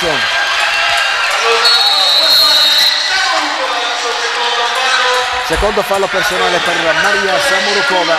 Paparazzo. Secondo fallo personale per Maria Samorukova.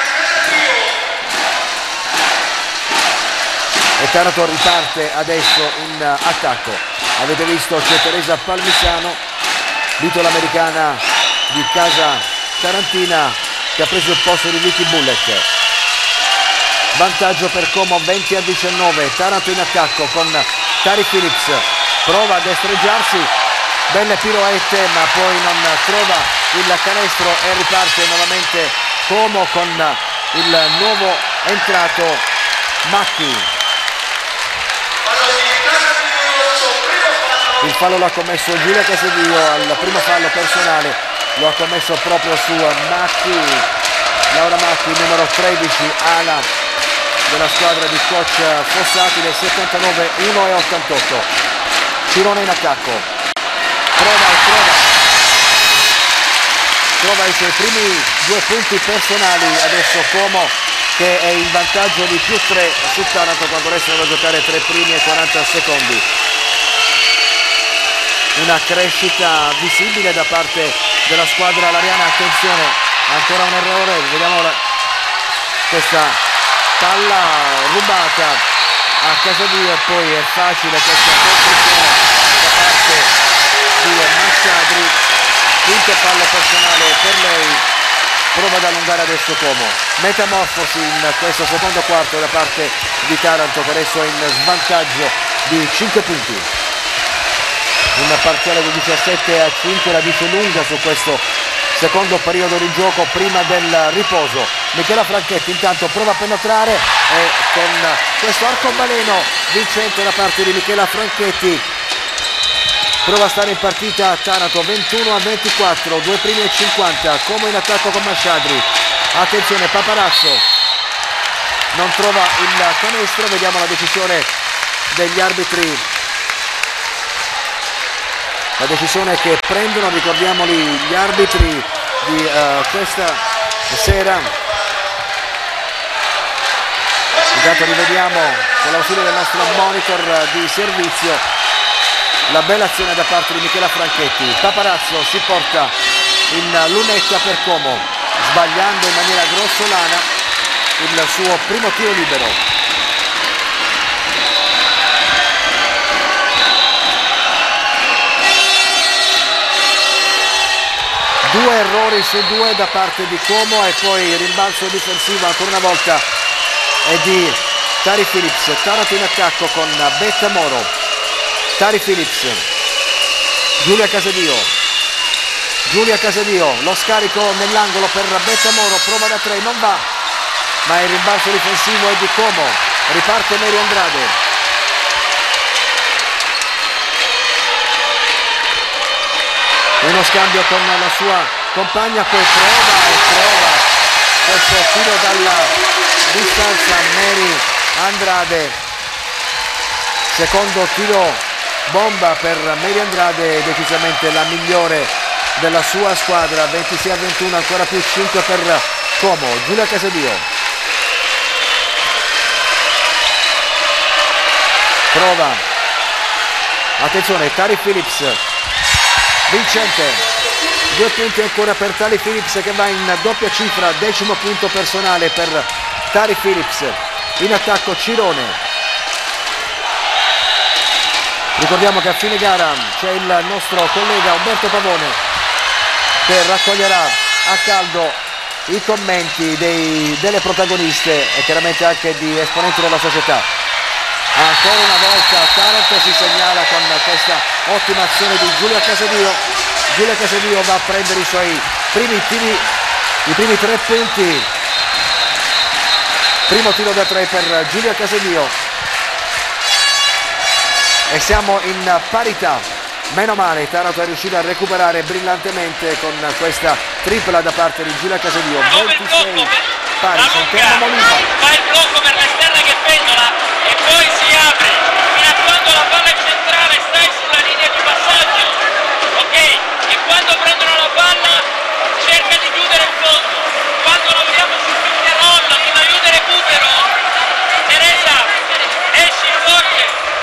E Taranto riparte adesso in attacco. Avete visto c'è Teresa Palmisano, l'italo-americana di casa tarantina, che ha preso il posto di Vicky Bullet. Vantaggio per Como 20-19. Taranto in attacco con Tari Phillips, prova a destreggiarsi, belle piroette ma poi non trova il canestro e riparte nuovamente Como con il nuovo entrato Macchi. Il fallo l'ha commesso Giulia Casadio, al primo fallo personale lo ha commesso proprio su Macchi, Laura Macchi, numero 13, ala della squadra di coach Fossati, del 79, 1,88. Cirone in attacco, trova i suoi primi 2 punti personali adesso Como, che è in vantaggio di +3 su Taranto quando restano da giocare 3 primi e 40 secondi. Una crescita visibile da parte della squadra lariana. Attenzione, ancora un errore, vediamo questa palla rubata a Casadio e poi è facile questa costruzione da parte di Masciadri. Quinto fallo personale per lei, prova ad allungare adesso Como. Metamorfosi in questo secondo quarto da parte di Taranto, che adesso è in svantaggio di 5 punti. Un parziale di 17-5 la dice lunga su questo secondo periodo di gioco prima del riposo. Michela Franchetti intanto prova a penetrare e con questo arcobaleno vincente da parte di Michela Franchetti prova a stare in partita Taranto 21-24, 2 primi e 50, come in attacco con Masciadri. Attenzione, Paparazzo non trova il canestro, vediamo la decisione degli arbitri. La decisione che prendono, ricordiamoli, gli arbitri di questa sera. Intanto rivediamo con l'ausilio del nostro monitor di servizio la bella azione da parte di Michela Franchetti. Paparazzo si porta in lunetta per Como, sbagliando in maniera grossolana il suo primo tiro libero. Due errori su 2 da parte di Como e poi il rimbalzo difensivo ancora una volta è di Tari Phillips. Taranto in attacco con Betta Moro. Tari Phillips, Giulia Casadio, lo scarico nell'angolo per Betta Moro, prova da 3, non va, ma il rimbalzo difensivo è di Como. Riparte Mary Andrade. Uno scambio con la sua compagna, poi prova questo tiro dalla distanza Mary Andrade. Secondo tiro bomba per Mary Andrade, decisamente la migliore della sua squadra. 26-21, ancora più 5 per Como. Giulia Casadio prova, attenzione, Tari Phillips vincente, 2 punti ancora per Tari Phillips, che va in doppia cifra, 10° punto personale per Tari Phillips. In attacco Cirone. Ricordiamo che a fine gara c'è il nostro collega Umberto Pavone che raccoglierà a caldo i commenti delle protagoniste e chiaramente anche di esponenti della società. Ancora una volta Taranto si segnala con questa ottima azione di Giulia Casadio. Giulia Casadio va a prendere i suoi primi 3 punti. Primo tiro da 3 per Giulia Casadio. E siamo in parità. Meno male, Taranto è riuscito a recuperare brillantemente con questa tripla da parte di Giulia Casadio. 26 pari, Santerno Molina. Fa il blocco per l'esterna che pendola.